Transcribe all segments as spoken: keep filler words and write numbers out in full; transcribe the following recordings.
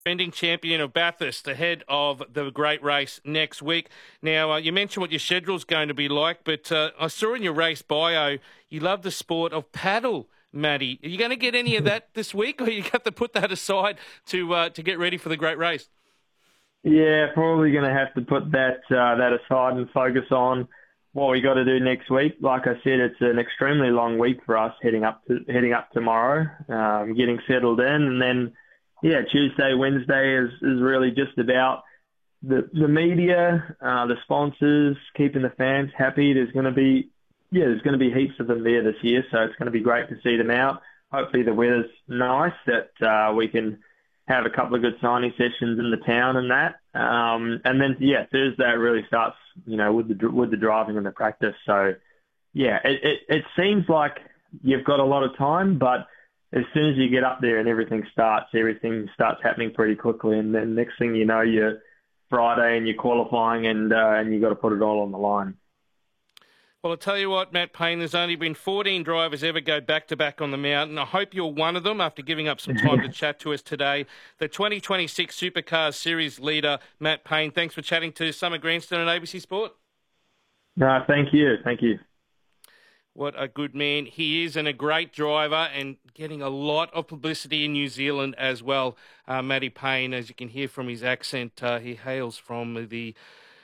Defending champion of Bathurst ahead of the great race next week. Now, uh, you mentioned what your schedule's going to be like, but uh, I saw in your race bio you love the sport of paddle, Matty. Are you going to get any of that this week, or you have to put that aside to uh, to get ready for the great race? Yeah, probably going to have to put that uh, that aside and focus on what we got to do next week. Like I said, it's an extremely long week for us heading up to heading up tomorrow, um, getting settled in, and then. Yeah, Tuesday, Wednesday is, is really just about the the media, uh, the sponsors, keeping the fans happy. There's going to be, yeah, there's going to be heaps of them there this year, so it's going to be great to see them out. Hopefully the weather's nice, that uh, we can have a couple of good signing sessions in the town and that. Um, and then, yeah, Thursday it really starts, you know, with the with the driving and the practice. So, yeah, it, it, it seems like you've got a lot of time, but as soon as you get up there and everything starts, everything starts happening pretty quickly. And then next thing you know, you're Friday and you're qualifying and uh, and you've got to put it all on the line. Well, I'll tell you what, Matt Payne, there's only been fourteen drivers ever go back-to-back on the mountain. I hope you're one of them after giving up some time to chat to us today. The twenty twenty-six Supercars Series leader, Matt Payne, thanks for chatting to Summer Grandstone and A B C Sport. No, thank you. Thank you. What a good man he is, and a great driver, and getting a lot of publicity in New Zealand as well. Uh, Matty Payne, as you can hear from his accent, uh, he hails from the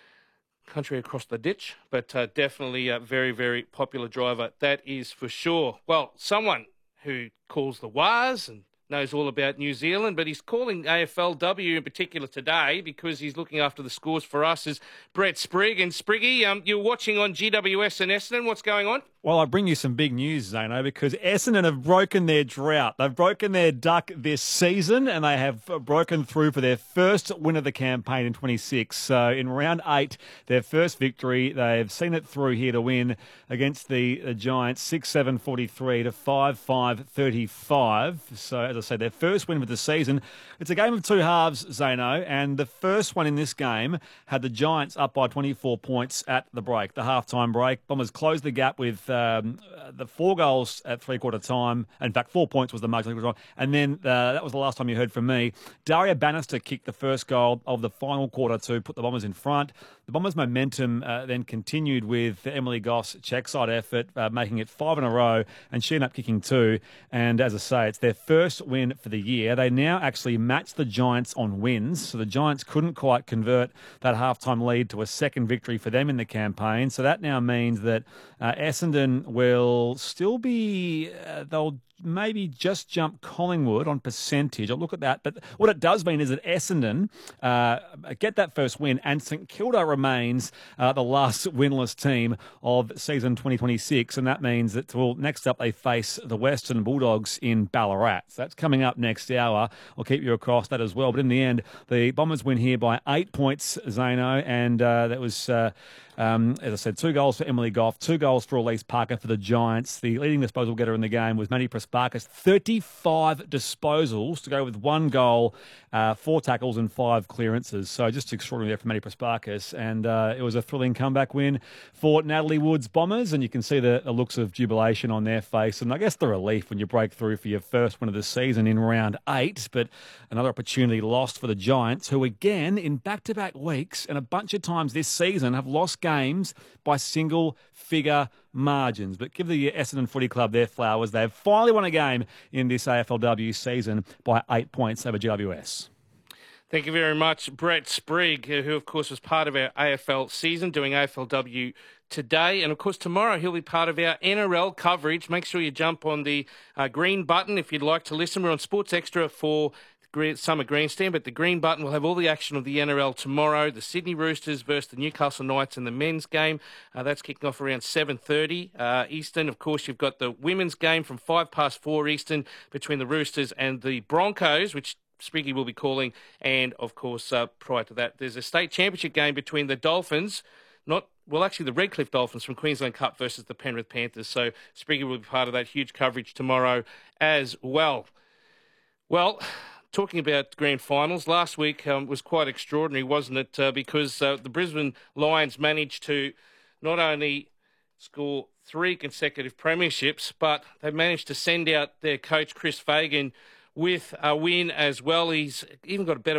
country across the ditch, but uh, definitely a very, very popular driver, that is for sure. Well, someone who calls the Waz and knows all about New Zealand, but he's calling A F L W in particular today because he's looking after the scores for us, is Brett Sprigg. And Spriggy, um, you're watching on G W S and Essendon. What's going on? Well, I bring you some big news, Zano, because Essendon have broken their drought. They've broken their duck this season, and they have broken through for their first win of the campaign in twenty-six. So in round eight, their first victory, they've seen it through here to win against the, the Giants, six seven forty-three to five five thirty-five. So as I say, their first win of the season. It's a game of two halves, Zano, and the first one in this game had the Giants up by twenty-four points at the break, the halftime break. Bombers closed the gap with Um, the four goals at three-quarter time. In fact, four points was the margin. And then uh, that was the last time you heard from me. Daria Bannister kicked the first goal of the final quarter to put the Bombers in front. The Bombers' momentum uh, then continued with Emily Goss' check-side effort, uh, making it five in a row, and she ended up kicking two. And as I say, it's their first win for the year. They now actually match the Giants on wins, so the Giants couldn't quite convert that halftime lead to a second victory for them in the campaign. So that now means that uh, Essendon will still be, uh, they'll maybe just jump Collingwood on percentage. I'll look at that. But what it does mean is that Essendon uh, get that first win, and St Kilda remains uh, the last winless team of season twenty twenty-six. And that means that, well, next up they face the Western Bulldogs in Ballarat. So that's coming up next hour. I'll keep you across that as well. But in the end, the Bombers win here by eight points, Zano. And uh, that was... Uh, Um, as I said, two goals for Emily Goff, two goals for Elise Parker for the Giants. The leading disposal getter in the game was Manny Prasparkas, thirty-five disposals to go with one goal, uh, four tackles and five clearances. So just extraordinary there for Manny Prasparkas. And uh, it was a thrilling comeback win for Natalie Wood's Bombers. And you can see the, the looks of jubilation on their face. And I guess the relief when you break through for your first win of the season in round eight. But another opportunity lost for the Giants, who again, in back-to-back weeks and a bunch of times this season, have lost games by single-figure margins. But give the Essendon Footy Club their flowers. They have finally won a game in this A F L W season by eight points over G W S. Thank you very much, Brett Sprigg, who, of course, was part of our A F L season, doing A F L W today. And, of course, tomorrow he'll be part of our N R L coverage. Make sure you jump on the uh, green button if you'd like to listen. We're on Sports Extra for Summer Grandstand, but the green button will have all the action of the N R L tomorrow. The Sydney Roosters versus the Newcastle Knights in the men's game. Uh, that's kicking off around seven thirty uh, Eastern. Of course, you've got the women's game from five past four Eastern between the Roosters and the Broncos, which Spriggy will be calling. And, of course, uh, prior to that, there's a state championship game between the Dolphins, not well, actually, the Redcliffe Dolphins from Queensland Cup versus the Penrith Panthers. So Spriggy will be part of that huge coverage tomorrow as well. Well, talking about grand finals, last week um, was quite extraordinary, wasn't it? Uh, because uh, the Brisbane Lions managed to not only score three consecutive premierships, but they managed to send out their coach, Chris Fagan, with a win as well. He's even got a better